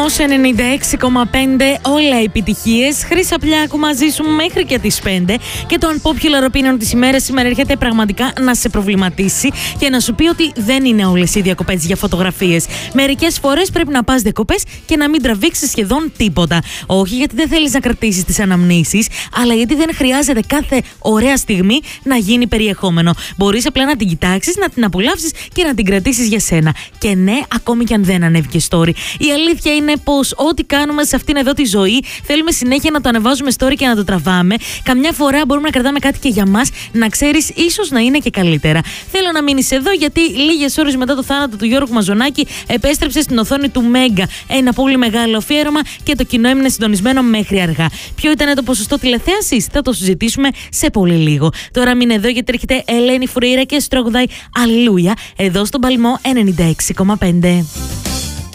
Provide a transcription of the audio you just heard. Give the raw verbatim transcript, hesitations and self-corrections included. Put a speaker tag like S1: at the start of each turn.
S1: Παλμός ενενήντα έξι κόμμα πέντε, όλα επιτυχίες. Χρύσα Πλιάκου μαζί σου μέχρι και τις πέντε. Και το unpopular opinion της ημέρας σήμερα έρχεται πραγματικά να σε προβληματίσει και να σου πει ότι δεν είναι όλες οι διακοπές για φωτογραφίες. Μερικές φορές πρέπει να πας διακοπές και να μην τραβήξεις σχεδόν τίποτα. Όχι γιατί δεν θέλεις να κρατήσεις τις αναμνήσεις, αλλά γιατί δεν χρειάζεται κάθε ωραία στιγμή να γίνει περιεχόμενο. Μπορείς απλά να την κοιτάξεις, να την απολαύσεις και να την κρατήσεις για σένα. Και ναι, ακόμη και αν δεν ανέβηκε story. Η αλήθεια είναι πως ό,τι κάνουμε σε αυτήν εδώ τη ζωή θέλουμε συνέχεια να το ανεβάζουμε story και να το τραβάμε. Καμιά φορά μπορούμε να κρατάμε κάτι και για μας, να ξέρεις, ίσως να είναι και καλύτερα. Θέλω να μείνεις εδώ γιατί λίγες ώρες μετά το θάνατο του Γιώργου Μαζονάκη επέστρεψε στην οθόνη του Μέγκα ένα πολύ μεγάλο αφιέρωμα και το κοινό έμεινε συντονισμένο μέχρι αργά. Ποιο ήταν το ποσοστό τηλεθέασης, θα το συζητήσουμε σε πολύ λίγο. Τώρα μείνε εδώ γιατί έρχεται Ελένη Φουρέιρα και στρογδάει Αλληλούια εδώ στον Παλμό ενενήντα έξι κόμμα πέντε.